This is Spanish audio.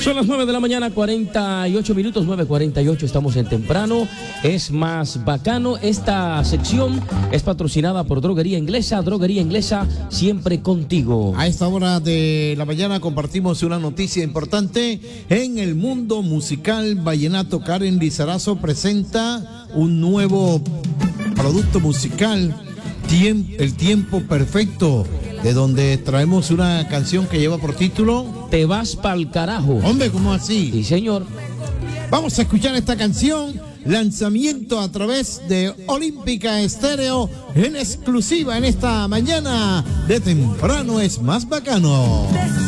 Son las 9 de la mañana, 48 minutos, 9:48, estamos en temprano. Es más bacano. Esta sección es patrocinada por Droguería Inglesa. Droguería Inglesa, siempre contigo. A esta hora de la mañana compartimos una noticia importante en el mundo musical vallenato. Karen Lizarazo presenta un nuevo producto musical, El Tiempo Perfecto, de donde traemos una canción que lleva por título Te vas pa'l carajo. Hombre, ¿cómo así? Sí, señor. Vamos a escuchar esta canción, lanzamiento a través de Olímpica Estéreo, en exclusiva en esta mañana de Temprano es más bacano.